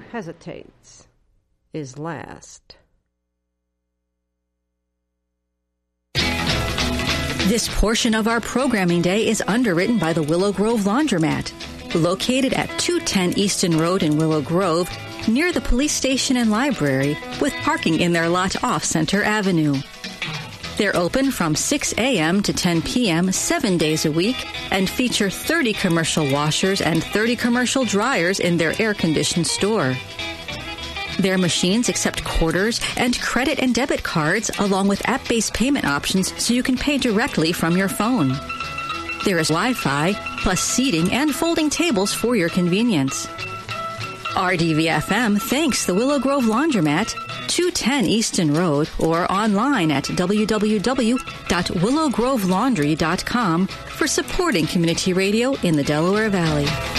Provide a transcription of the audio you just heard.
hesitates is last. This portion of our programming day is underwritten by the Willow Grove Laundromat, located at 210 Easton Road in Willow Grove, near the police station and library, with parking in their lot off Center Avenue. They're open from 6 a.m. to 10 p.m. 7 days a week and feature 30 commercial washers and 30 commercial dryers in their air-conditioned store. Their machines accept quarters and credit and debit cards along with app-based payment options so you can pay directly from your phone. There is Wi-Fi, plus seating and folding tables for your convenience. RDVFM thanks the Willow Grove Laundromat, 210 Easton Road, or online at www.willowgrovelaundry.com for supporting community radio in the Delaware Valley.